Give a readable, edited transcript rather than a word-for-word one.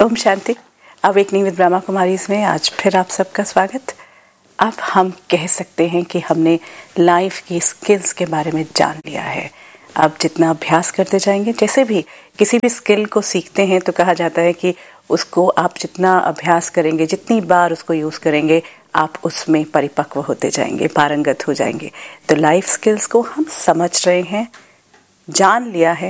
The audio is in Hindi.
ओम शांति। अवेकनिंग विद ब्रह्मा कुमारीज में आज फिर आप सबका स्वागत। अब हम कह सकते हैं कि हमने लाइफ की स्किल्स के बारे में जान लिया है। अब जितना अभ्यास करते जाएंगे, जैसे भी किसी भी स्किल को सीखते हैं तो कहा जाता है कि उसको आप जितना अभ्यास करेंगे, जितनी बार उसको यूज़ करेंगे, आप उसमें परिपक्व होते जाएंगे, पारंगत हो जाएंगे। तो लाइफ स्किल्स को हम समझ रहे हैं, जान लिया है,